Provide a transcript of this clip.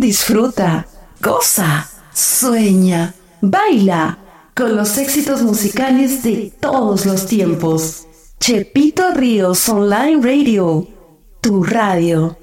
Disfruta, goza, sueña, baila con los éxitos musicales de todos los tiempos. Chepito Ríos Online Radio, tu radio.